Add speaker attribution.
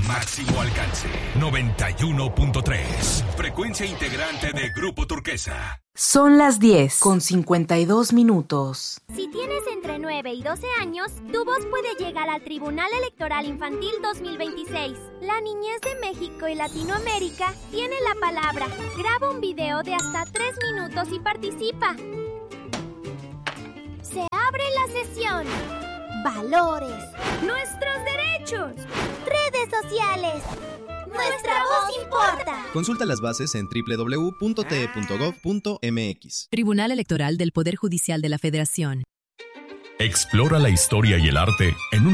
Speaker 1: Máximo alcance, 91.3. Frecuencia integrante de Grupo Turquesa.
Speaker 2: Son las 10:52.
Speaker 3: Si tienes entre 9 y 12 años, tu voz puede llegar al Tribunal Electoral Infantil 2026. La niñez de México y Latinoamérica tiene la palabra. Graba un video de hasta 3 minutos y participa. Se abre la sesión. Valores. Nuestros derechos. Redes sociales. Nuestra voz importa.
Speaker 4: Consulta las bases en www.te.gov.mx.
Speaker 5: Tribunal Electoral del Poder Judicial de la Federación.
Speaker 1: Explora la historia y el arte en un